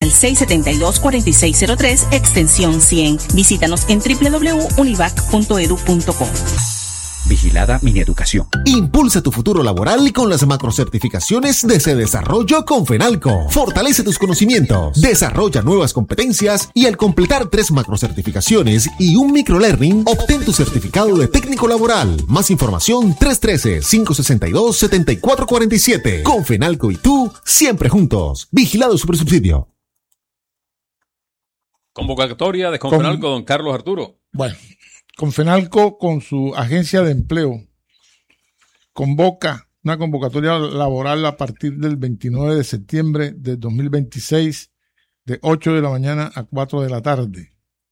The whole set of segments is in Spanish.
al 672-4603, extensión 100. Visítanos en www.univac.edu.co. Vigilada Mineducación. Impulsa tu futuro laboral con las macrocertificaciones de Se Desarrollo con FENALCO. Fortalece tus conocimientos, desarrolla nuevas competencias y al completar 3 macrocertificaciones y un microlearning, obtén tu certificado de técnico laboral. Más información 313-562-7447. Con FENALCO y tú, siempre juntos. Vigilado Supersubsidio. Convocatoria de Confenalco, don Carlos Arturo. Bueno, Confenalco, con su agencia de empleo, convoca una convocatoria laboral a partir del 29 de septiembre de 2026, de 8 de la mañana a 4 de la tarde,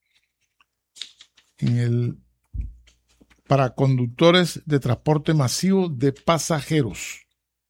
para conductores de transporte masivo de pasajeros.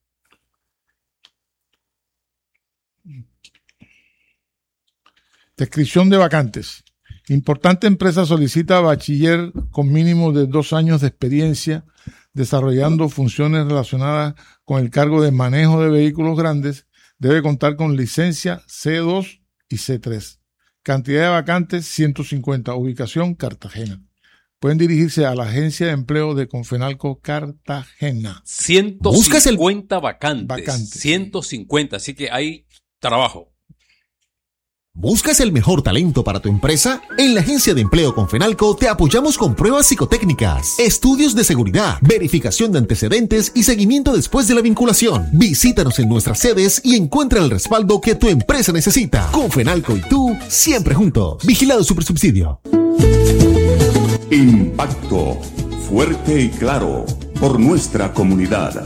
Descripción de vacantes. Importante empresa solicita bachiller con mínimo de 2 años de experiencia desarrollando funciones relacionadas con el cargo de manejo de vehículos grandes. Debe contar con licencia C2 y C3. Cantidad de vacantes 150. Ubicación Cartagena. Pueden dirigirse a la agencia de empleo de Confenalco Cartagena. 150 vacantes. 150, así que hay trabajo. ¿Buscas el mejor talento para tu empresa? En la agencia de empleo Confenalco te apoyamos con pruebas psicotécnicas, estudios de seguridad, verificación de antecedentes y seguimiento después de la vinculación. Visítanos en nuestras sedes y encuentra el respaldo que tu empresa necesita. Confenalco y tú, siempre juntos. Vigilado Supersubsidio. Impacto, fuerte y claro, por nuestra comunidad.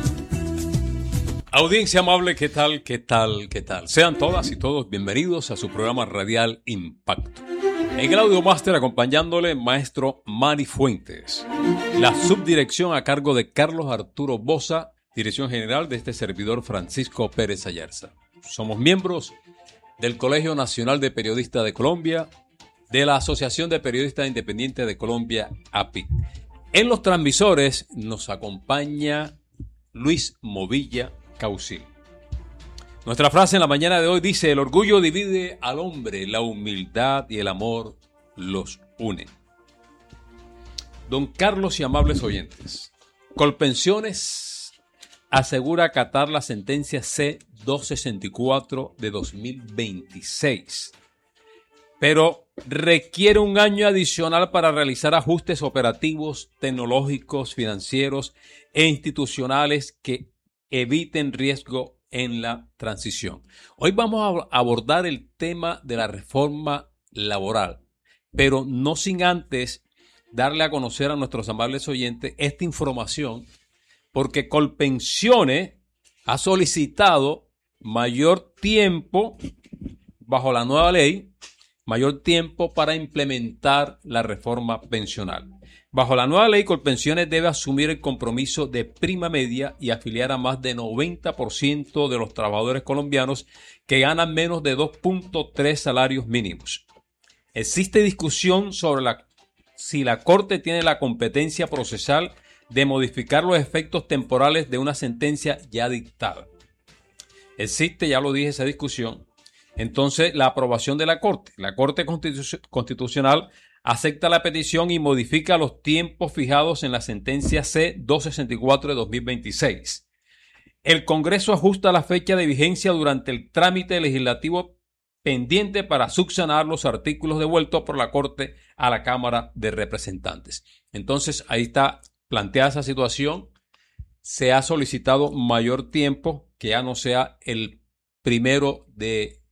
Audiencia amable, ¿qué tal? ¿Qué tal? ¿Qué tal? Sean todas y todos bienvenidos a su programa radial Impacto. En el audio máster acompañándole maestro Manny Fuentes. La subdirección a cargo de Carlos Arturo Boza, dirección general de este servidor Francisco Pérez Ayarza. Somos miembros del Colegio Nacional de Periodistas de Colombia, de la Asociación de Periodistas Independientes de Colombia, APIC. En los transmisores nos acompaña Luis Movilla Causil. Nuestra frase en la mañana de hoy dice: el orgullo divide al hombre, la humildad y el amor los unen. Don Carlos y amables oyentes, Colpensiones asegura acatar la sentencia C-264 de 2026, pero requiere un año adicional para realizar ajustes operativos, tecnológicos, financieros e institucionales que eviten riesgo en la transición. Hoy vamos a abordar el tema de la reforma laboral, pero no sin antes darle a conocer a nuestros amables oyentes esta información, porque Colpensiones ha solicitado mayor tiempo bajo la nueva ley, mayor tiempo para implementar la reforma pensional. Bajo la nueva ley, Colpensiones debe asumir el compromiso de prima media y afiliar a más de 90% de los trabajadores colombianos que ganan menos de 2.3 salarios mínimos. Existe discusión sobre si la Corte tiene la competencia procesal de modificar los efectos temporales de una sentencia ya dictada. Existe, ya lo dije, esa discusión. Entonces, la aprobación de la Corte. La Corte Constitucional acepta la petición y modifica los tiempos fijados en la sentencia C-264 de 2026. El Congreso ajusta la fecha de vigencia durante el trámite legislativo pendiente para subsanar los artículos devueltos por la Corte a la Cámara de Representantes. Entonces, ahí está planteada esa situación. Se ha solicitado mayor tiempo, que ya no sea el 1 de